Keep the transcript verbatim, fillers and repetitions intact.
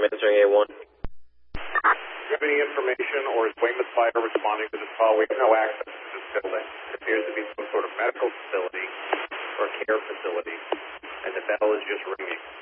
I'm answering A one. Do you have any information, or is Weymouth Fire responding to this call? We have no access to this building. It appears to be some sort of medical facility or care facility, and the bell is just ringing.